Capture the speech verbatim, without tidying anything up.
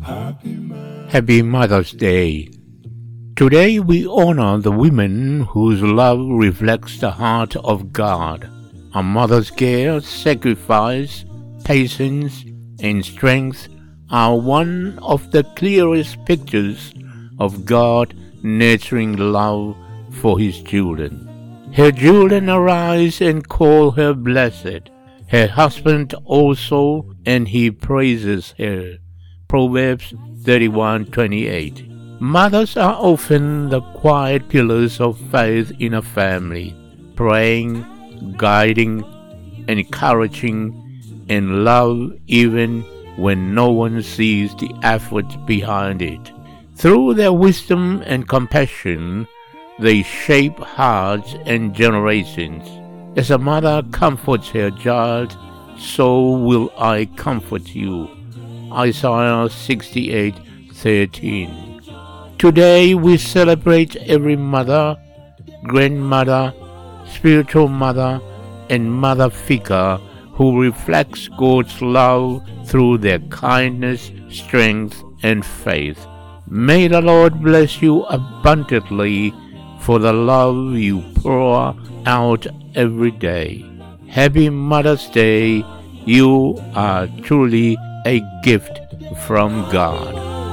Happy Mother's Day. Today we honor the women whose love reflects the heart of God. A mother's care, sacrifice, patience, and strength are one of the clearest pictures of God nurturing love for His children. Her children arise and call her blessed, her husband also, and he praises her. Proverbs thirty-one twenty-eight. Mothers are often the quiet pillars of faith in a family, praying, guiding, encouraging, and love even when no one sees the effort behind it. Through their wisdom and compassion, they shape hearts and generations. As a mother comforts her child, so will I comfort you. Isaiah sixty-eight thirteen. Today we celebrate every mother, grandmother, spiritual mother, and mother figure who reflects God's love through their kindness, strength, and faith. May the Lord bless you abundantly for the love you pour out every day. Happy Mother's Day. You are truly a gift from God.